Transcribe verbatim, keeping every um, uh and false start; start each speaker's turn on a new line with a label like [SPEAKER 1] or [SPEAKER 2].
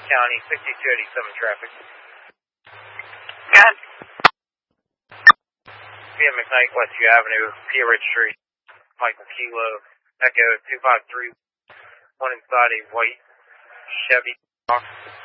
[SPEAKER 1] County, sixty-two eighty-seven traffic.
[SPEAKER 2] Got it.
[SPEAKER 1] Via McKnight, Westview Avenue, Pia Ridge Street, Michael Kilo, Echo two five three, one inside a white Chevy box.